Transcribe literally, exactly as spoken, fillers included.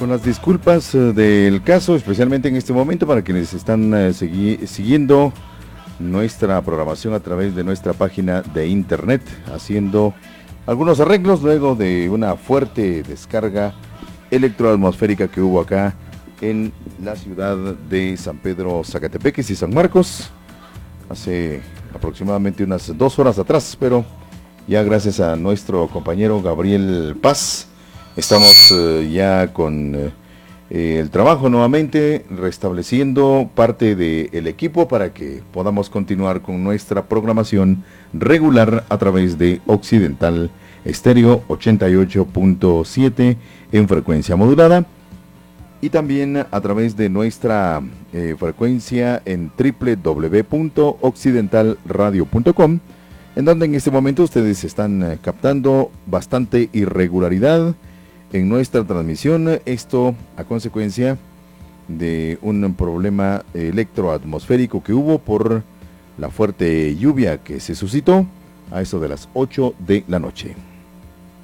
Con las disculpas eh, del caso, especialmente en este momento para quienes están eh, segui siguiendo nuestra programación a través de nuestra página de internet, haciendo algunos arreglos luego de una fuerte descarga electroatmosférica que hubo acá en la ciudad de San Pedro Zacatepeques y San Marcos hace aproximadamente unas dos horas atrás, pero ya gracias a nuestro compañero Gabriel Paz estamos eh, ya con eh, el trabajo nuevamente, restableciendo parte del equipo para que podamos continuar con nuestra programación regular a través de Occidental Estéreo ochenta y ocho punto siete en frecuencia modulada y también a través de nuestra eh, frecuencia en doble u doble u doble u punto occidental radio punto com, en donde en este momento ustedes están eh, captando bastante irregularidad en nuestra transmisión, esto a consecuencia de un problema electroatmosférico que hubo por la fuerte lluvia que se suscitó a eso de las ocho de la noche.